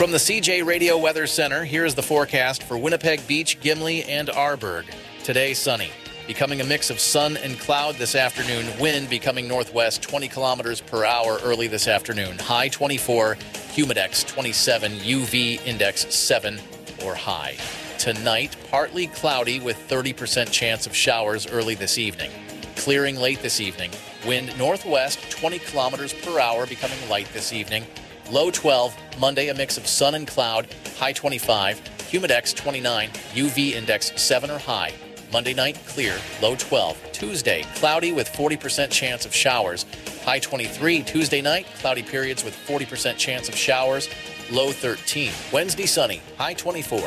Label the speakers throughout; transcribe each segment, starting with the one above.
Speaker 1: From the CJ Radio Weather Center, here's the forecast for Winnipeg Beach, Gimli, and Arborg. Today, sunny. Becoming a mix of sun and cloud this afternoon. Wind becoming northwest 20 kilometers per hour early this afternoon. High 24, humidex 27, UV index 7 or high. Tonight, partly cloudy with 30% chance of showers early this evening. Clearing late this evening. Wind northwest 20 kilometers per hour becoming light this evening. Low 12, Monday a mix of sun and cloud, high 25, humidex 29, UV index 7 or high. Monday night, clear, low 12. Tuesday, cloudy with 40% chance of showers, high 23. Tuesday night, cloudy periods with 40% chance of showers, low 13. Wednesday, sunny, high 24.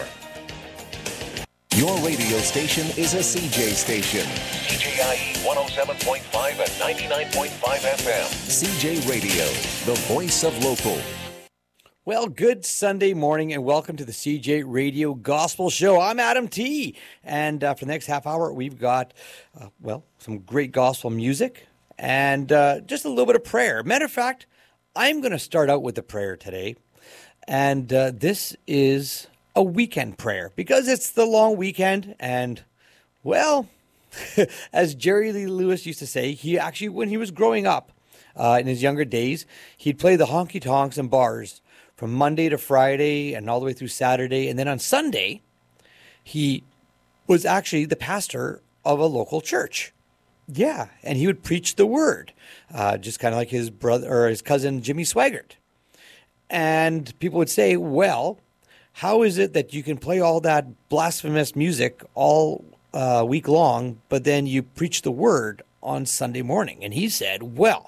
Speaker 2: Your radio station is a CJ station.
Speaker 3: CJIE 107.5 and 99.5 FM.
Speaker 2: CJ Radio, the voice of local.
Speaker 4: Well, good Sunday morning and welcome to the CJ Radio Gospel Show. I'm Adam T. And for the next half hour, we've got, some great gospel music and just a little bit of prayer. Matter of fact, I'm going to start out with a prayer today. And this is a weekend prayer because it's the long weekend. And, well, as Jerry Lee Lewis used to say, he actually, when he was growing up in his younger days, he'd play the honky-tonks and bars from Monday to Friday and all the way through Saturday. And then on Sunday, he was actually the pastor of a local church. Yeah, and he would preach the word, just kind of like his brother or his cousin Jimmy Swaggart. And people would say, well, how is it that you can play all that blasphemous music all week long, but then you preach the word on Sunday morning? And he said, well,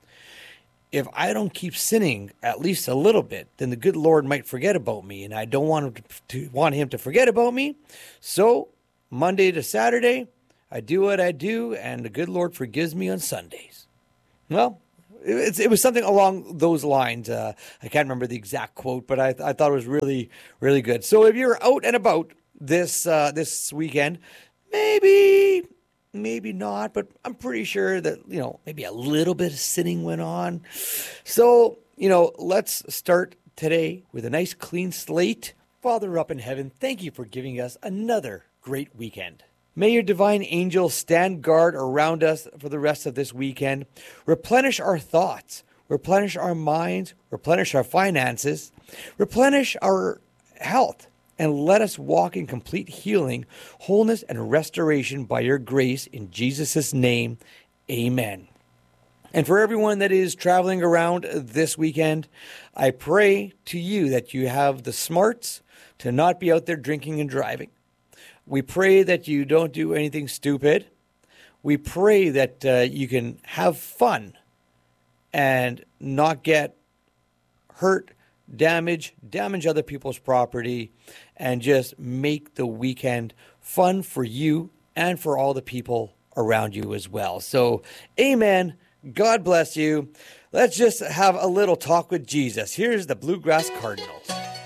Speaker 4: if I don't keep sinning at least a little bit, then the good Lord might forget about me, and I don't want him to forget about me. So Monday to Saturday, I do what I do, and the good Lord forgives me on Sundays. Well, it was something along those lines. I can't remember the exact quote, but I thought it was really, really good. So if you're out and about this weekend, maybe not, but I'm pretty sure that, maybe a little bit of sinning went on. So, let's start today with a nice clean slate. Father up in heaven, thank you for giving us another great weekend. May your divine angels stand guard around us for the rest of this weekend. Replenish our thoughts, replenish our minds, replenish our finances, replenish our health, and let us walk in complete healing, wholeness, and restoration by your grace in Jesus' name. Amen. And for everyone that is traveling around this weekend, I pray to you that you have the smarts to not be out there drinking and driving. We pray that you don't do anything stupid. We pray that you can have fun and not get hurt, damage other people's property, and just make the weekend fun for you and for all the people around you as well. So, amen. God bless you. Let's just have a little talk with Jesus. Here's the Bluegrass Cardinals.